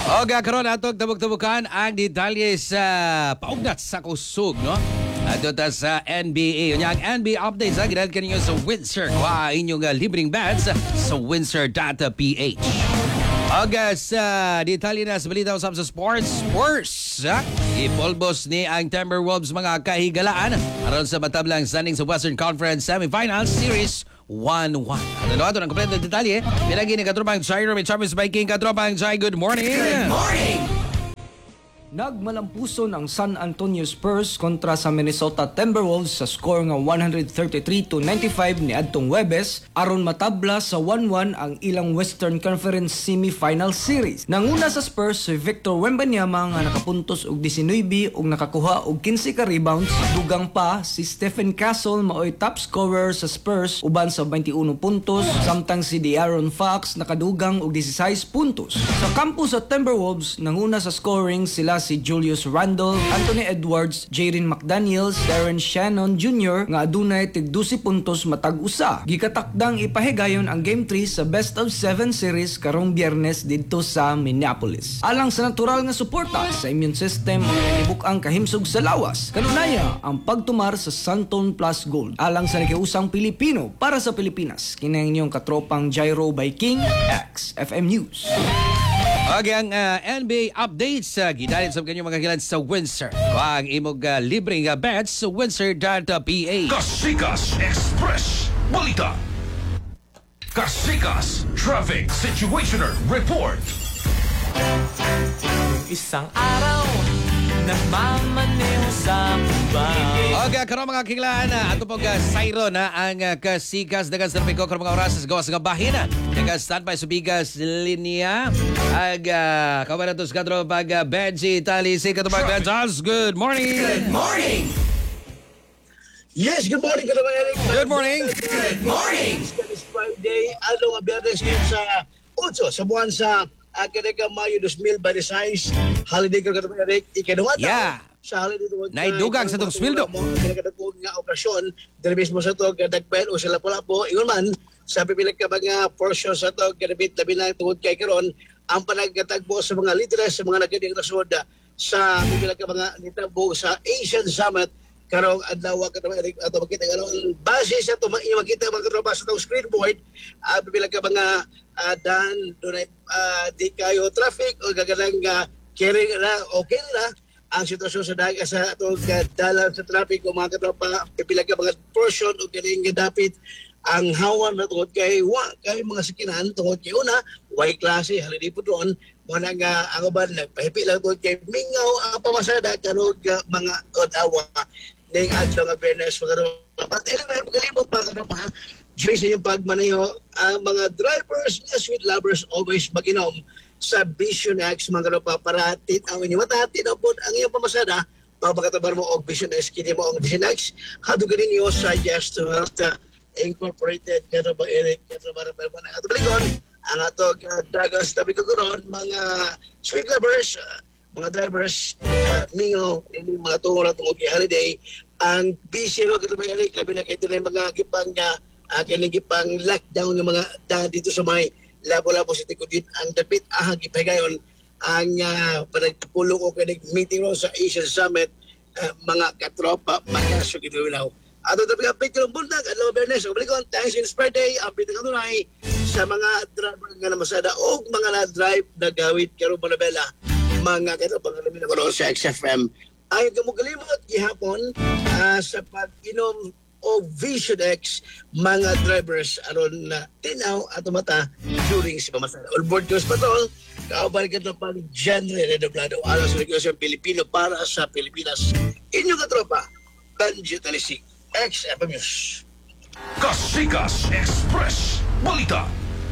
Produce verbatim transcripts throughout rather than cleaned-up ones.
O gakaroon atong tabog-tabukan ang detalye sa paugnat sa kusog, no? Ato ta sa N B A. Yung ang N B A updates ha, ginahal kaninyo sa Windsor. Kwa inyong uh, libreng bands sa windsor dot p h. Agas, uh, detalye na sa balita usap sa sports. Spurs, ha? Ipolbos ni ang Timberwolves mga kahigalaan aron sa matablang standing sa Western Conference Semifinals Series one one. Ano ito ng kompleto detalye? Pinagi ni Katropang Chai, Robin Chavez Viking. Katropang Chai, good morning! Good morning! Nagmalampuson ang San Antonio Spurs kontra sa Minnesota Timberwolves sa score nga one thirty-three to ninety-five ni adtong Huwebes aron matabla sa one one ang ilang Western Conference Semifinal Series. Nanguna sa Spurs si Victor Wembanyama nga nakapuntos og nineteen ug nakakuha og fifteen ka rebounds. Dugang pa si Stephen Castle maoy top scorer sa Spurs uban sa twenty-one puntos, samtang si De'Aaron Fox nakadugang og sixteen puntos. Sa kampo sa Timberwolves nanguna sa scoring sila si Julius Randle, Anthony Edwards, Jaden McDaniels, Darren Shannon Junior nga adunay tig twelve puntos matag usa. Gikatakdang ipahigayon ang Game three sa best of seven series karong Biyernes didto sa Minneapolis. Alang sa natural nga suporta sa immune system ang ang kahimsog sa lawas. Kanunaya ang pagtumar sa Santon Plus Gold. Alang sa nakiusang Pilipino para sa Pilipinas. Kini inyong katropang Jairo by King X F M News. Okay, ang uh, N B A updates sa uh, gidalit sa kanyang mga kilan sa Windsor. Ang imong uh, libreng uh, bets sa windsor dot p h. Kasikas Express Balita. Kasikas Traffic Situationer Report. Isang araw nagmamaneho sa Cubao. Okay, karon mga kinglaan na ato pong uh, Sayro na ang uh, kasikas dagan sa trapiko karong mga oras sa gawas nga bahina. Dagan standby sa bigas linya. Ag uh, kawan nato sa kadro pag uh, Benji Talisi katubag Benjas. Good morning. Good morning. Yes, good morning, Kuya Eric. Good morning. Good morning. It's Friday, ano nga Biyernes ngayon sa Utso, sa buwan sa Akadeka Mayo twenty twenty-six, holiday ka Kuya Eric, ikaduha Yeah. sa holiday tuwag Naidugang sa tong sweldo. Kinakadagpog nga operasyon, dahil mismo sa to, kadagpel o sa lapo-lapo, ingon man, sa pipilag ka mga portion sa to, kadabit labi na tungod kay karon ang panagkatagpo sa mga leaders, sa mga nagkading rasod sa pipilag ka mga nitabo sa Asian Summit, karong adlaw ka naman ato makita karon base sa to makita mga katropa sa tong screenboard uh, bilang ka mga uh, dan dunay uh, di kayo traffic o gagalang uh, carry na okay na ang sitwasyon sa dagat sa atong uh, dalan sa traffic o mga katropa pipila ka mga portion o kining dapit ang hawan na tungod kay wa kay mga sakinan tungod kay una way klase halidi po doon mo na nga ang uban nagpahipi lang tungod kay mingaw ang pamasada karon uh, mga odawa ning adto nga fairness mga dapat element magalimot pa kada pa Jason yung pagmaneho ang mga drivers na sweet lovers always mag-inom sa Vision X mga pa para tit ang inyong mata tinapod ang iyong pamasada pagpakatabar mo og Vision X kini mo ang Vision X hadugan ninyo sa Yes to Health uh, Incorporated kada ba Eric kada ba para na ato baligon ang ato uh, dagas tabi ko karon mga sweet lovers uh, mga drivers uh, ninyo ini mga tungo na tungod kay holiday ang busy ro kato ba Eric labi na kay ito na mga gipang nga uh, kinigipang lockdown ng mga da dito sa may labo-labo sa Tikudin ang dapit ahang ipahigayon ang uh, panagpulong o meeting ro sa Asian Summit uh, mga katropa mga sugilaw ato tabi ang picture ng bundag adlaw Bernes o balikon thanks in Friday ang pitang kanunay sa mga driver nga namasada o mga na-drive na gawid karong Manabela mga katropa nga namin na sa X F M ay kamugalimot gihapon uh, sa pag-inom o Vision X mga drivers aron na tinaw at mata during si pamasada. All board Coast Patrol, kaabal ka ng pag-genre na doblado alas sa Negosyo Pilipino para sa Pilipinas. Inyong katropa, Benji Talisik, X F M News. Kasikas Express Balita.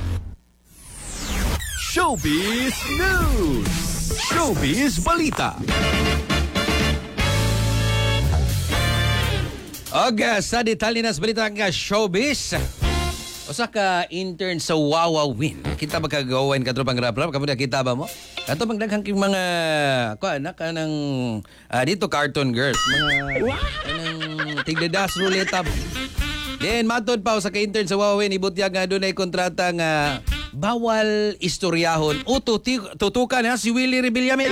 Showbiz News! Showbiz Balita! Og uh, sa detalye na sa balita nga showbiz. Usa ka intern sa Wawa Win. Kita ba kagawain ka tropang rap-rap? Kamu nakita ba mo? Kato bang daghang king mga ko anak ka ng uh, dito cartoon girls. Mga kanang tigdadas ruleta. Then matod pa sa ka intern sa Wawa Win ibutya nga dunay kontrata nga bawal istoryahon o tuti, tutukan ha si Willie Rebillame.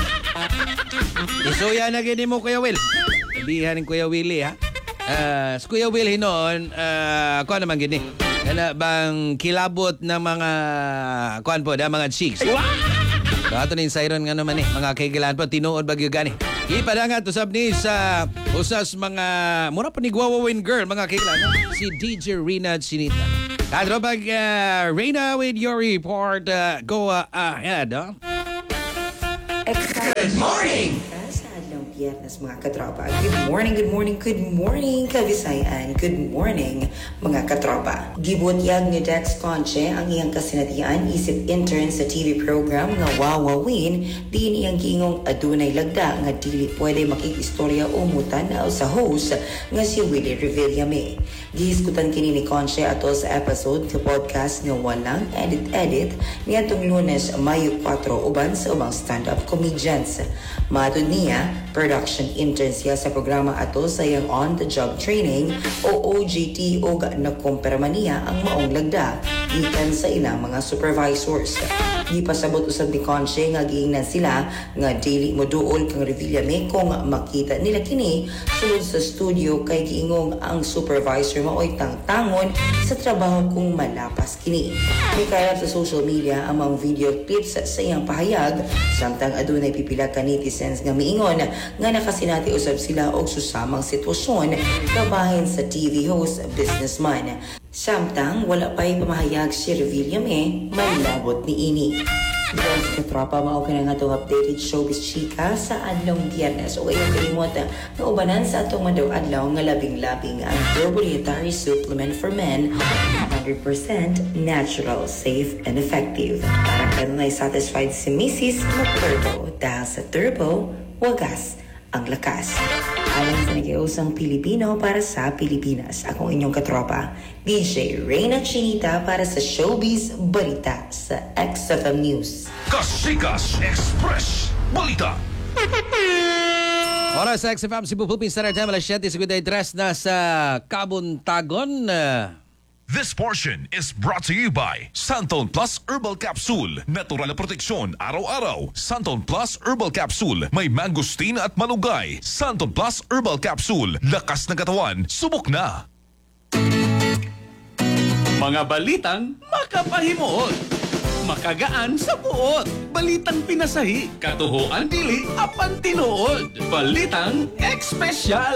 Isuya na gini mo Kuya Will. Sabihan ng Kuya Willie ha. Uh, si Kuya Will hinoon, uh, kuha naman gini. Kana bang kilabot ng mga kuan po, da mga chicks. So ato ni Siron nga naman eh, mga kaigilan po, tinuod bagyo gani. Ipadangan to sab ni sa usas mga mura pa ni Guawawin girl, mga kaigilan. No? Si D J Rina Chinita. Kadro bag uh, Rina with your report. Uh, go uh, ahead. Huh? Good morning! Sa adlong Biyernes mga katropa. Good morning, good morning, good morning Kabisayan. Good morning mga katropa. Gibutyag ni Dex Conche ang iyang kasinatian isip intern sa T V program nga Wawawin. Diin iyang giingong adunay lagda nga dili pwede makikistorya o mutanaw sa host nga si Willie Revillame. Gihiskutan kini ni Conche ato sa episode sa podcast nga walang edit-edit niyatong Lunes, Mayo four uban sa ubang stand-up comedians. Matod niya, production intern siya sa programa ato sa iyang on-the-job training o O J T o nakumpirma niya ang maong lagda gikan sa ilang mga supervisors. Di pasabot usab ni Conche nga giingnan sila nga dili moduol kang Revillame kung makita nila kini sulod sa studio kay giingong ang supervisor maoy tangtangon sa trabaho kung malapas kini. May kaya sa social media ang mga video clips sa iyang pahayag samtang adunay pipila ka netizens nga miingon nga nakasinati usab sila og susamang sitwasyon kabahin sa T V host businessman. Samtang wala pa'y pamahayag si Revillame, may labot ni ini. Diyan sa katropa, mao ka na nga itong updated showbiz chika sa adlong Biyernes. O kayong kalimot nga ubanan sa atong madaw adlaw nga labing-labing ang Turbo Dietary Supplement for Men, one hundred percent natural, safe, and effective. Para ka na satisfied si Missus Turbo dahil sa Turbo, wagas ang lakas. Alam sa nagiusang Pilipino para sa Pilipinas. Akong inyong katropa, D J Rina Chinita para sa Showbiz Balita sa X F M News. Kasikas Express Balita. Oras sa X F M Cebu Philippines Standard Time, alas siyete tres na sa Kabuntagon. This portion is brought to you by Santon Plus Herbal Capsule. Natural na proteksyon araw-araw. Santon Plus Herbal Capsule. May mangosteen at malunggay. Santon Plus Herbal Capsule. Lakas ng katawan. Subok na. Mga balitang makapahimuot. Makagaan sa buot. Balitang pinasahi. Katuhuan dili apan tinuod. Balitang Espesyal.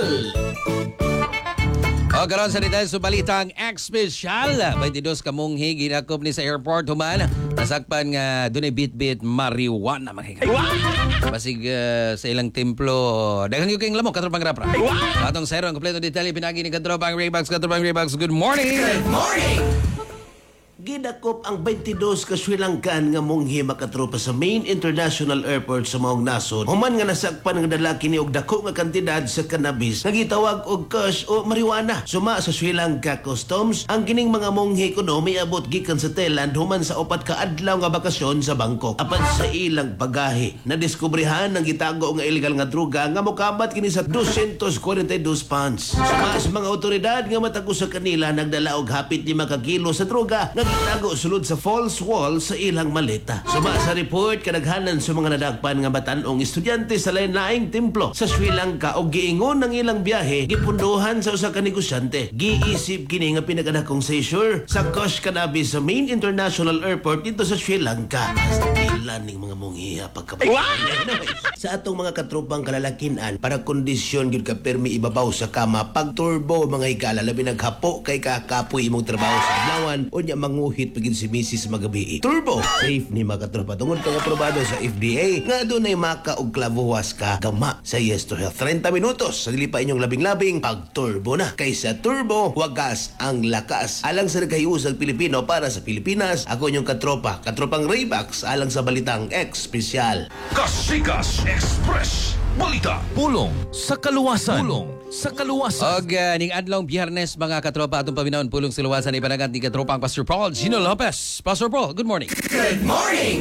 O karon sa detail sa balitang Espesyal. twenty-two kamunghi ginakop ni sa airport human. Nasakpan nga dunay bit-bit marijuana mga higay. Basig uh, sa ilang templo. Daghang yung kayong lamok katropang rapra. Atong sero ang kompleto detalye pinagi ni katropang Raybox. Katropang Raybox, good morning. Good morning. Gidakop ang twenty-two ka Sri Lankan nga monghi makatropa sa main international airport sa maong nasod. Human nga nasakpan nga dalaki ni og dako nga kantidad sa cannabis nga gitawag og kush o marijuana. Suma sa Sri Lanka Customs, ang kining mga monghi kuno miabot gikan sa Thailand human sa upat ka adlaw nga bakasyon sa Bangkok. Apan sa ilang pagahi, nadiskubrihan ang gitago nga illegal nga droga nga mokabat kini sa two hundred forty-two pounds. Suma sa mga otoridad nga matagos sa kanila nagdala og hapit lima ka kilo sa droga nga tago sulod sa false wall sa ilang maleta. Suma sa report kadaghanan sa mga nadagpan nga batanong estudyante sa lain-laing templo sa Sri Lanka og giingon ng ilang biyahe gipunduhan sa usa ka negosyante. Giisip kini nga pinakadakong seizure sa kush cannabis sa main international airport dito sa Sri Lanka. Sa ilan ning mga monghiya pagkapag sa atong mga katropang kalalakinan para kondisyon gyud ka permi ibabaw sa kama pag turbo mga higala labi naghapo kay kakapoy imong trabaho sa adlawan unya manguhit pagin si Missus magabi. Turbo safe ni mga katropa tungod pang aprobado sa F D A nga dunay maka og klavuwas ka gama sa Yes to Health. thirty minutos sa dili pa inyong labing-labing pag turbo na kaysa turbo wagas ang lakas. Alang sa nagkayusag Pilipino para sa Pilipinas, ako inyong katropa katropang Raybox alang sa balitang Espesyal. Kasikas Express Balita. Pulong sa kaluwasan. Pulong sa kaluwasan. Og uh, ning adlaw Biyernes mga katropa atong paminaon pulong sa luwasan ni panagat ni katropang Pastor Paul Gino Lopez. Pastor Paul, good morning. Good morning.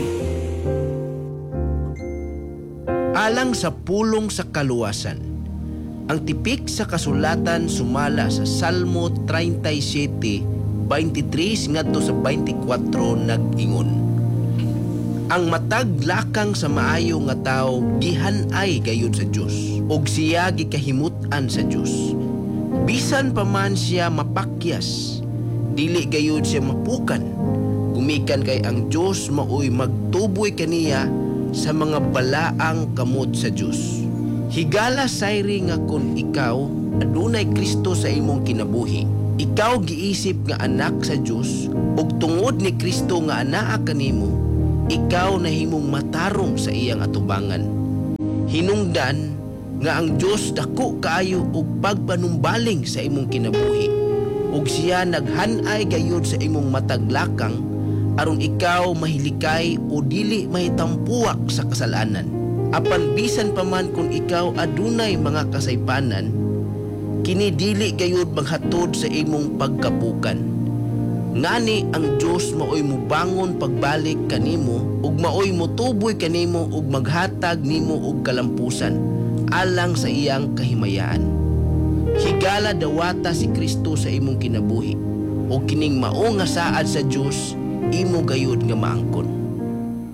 Alang sa pulong sa kaluwasan, ang tipik sa kasulatan sumala sa Salmo thirty-seven twenty-three ngadto sa twenty-four nag-ingon. Ang matag lakang sa maayo nga tawo gihan-ay gayud sa Dios ug siya gikahimut-an sa Dios. Bisan pa man siya mapakyas, dili gayud siya mapukan. Gumikan kay ang Dios maoy magtuboy kaniya sa mga balaang kamot sa Dios. Higala sayri nga kun ikaw adunay Kristo sa imong kinabuhi, ikaw giisip nga anak sa Dios ug tungod ni Kristo nga anaa kanimo, ikaw nahimong matarong sa iyang atubangan. Hinungdan nga ang Dios dako kaayo og pagpanumbaling sa imong kinabuhi ug siya naghan-ay gayud sa imong mataglakang aron ikaw mahilikay o dili mahitampuak sa kasalanan. Apan bisan pa man kung ikaw adunay mga kasaypanan, kini dili gayud maghatod sa imong pagkapukan. Ngani ang Dios maoy mubangon pagbalik kanimo ug maoy motuboy kanimo ug maghatag nimo og kalampusan alang sa iyang kahimayaan. Higala dawata si Kristo sa imong kinabuhi ug kining mao nga saad sa Dios imo gayud nga maangkon.